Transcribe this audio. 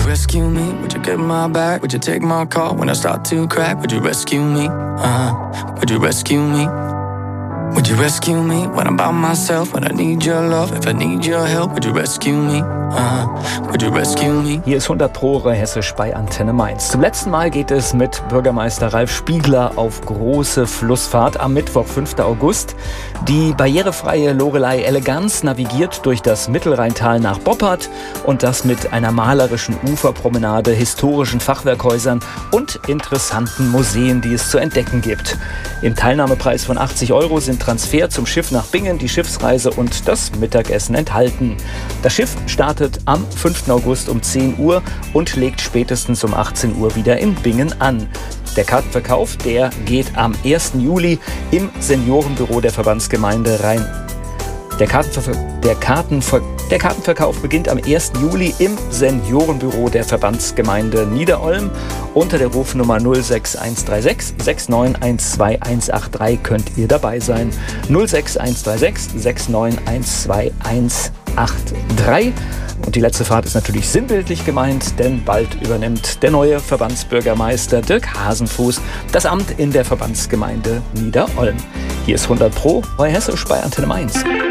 rescue me? Would you get my back? Would you take my call when I start to crack? Would you rescue me? Would you rescue me? Would you rescue me when I'm by myself? When I need your love, if I need your help, would you rescue me? Would you rescue me? Hier ist 100 Pro Hessisch bei Antenne Mainz. Zum letzten Mal geht es mit Bürgermeister Ralf Spiegler auf große Flussfahrt am Mittwoch, 5. August. Die barrierefreie Loreley Eleganz navigiert durch das Mittelrheintal nach Boppard und das mit einer malerischen Uferpromenade, historischen Fachwerkhäusern und interessanten Museen, die es zu entdecken gibt. Im Teilnahmepreis von 80 € sind Transfer zum Schiff nach Bingen, die Schiffsreise und das Mittagessen enthalten. Das Schiff startet am 5. August um 10 Uhr und legt spätestens um 18 Uhr wieder in Bingen an. Der Kartenverkauf, der geht am 1. Juli im Seniorenbüro der Verbandsgemeinde Rhein. Der Kartenverkauf beginnt am 1. Juli im Seniorenbüro der Verbandsgemeinde Niederolm. Unter der Rufnummer 06136 6912183 könnt ihr dabei sein. 06136 6912183. Und die letzte Fahrt ist natürlich sinnbildlich gemeint, denn bald übernimmt der neue Verbandsbürgermeister Dirk Hasenfuß das Amt in der Verbandsgemeinde Niederolm. Hier ist 100 Pro bei Hessisch bei Antenne Mainz.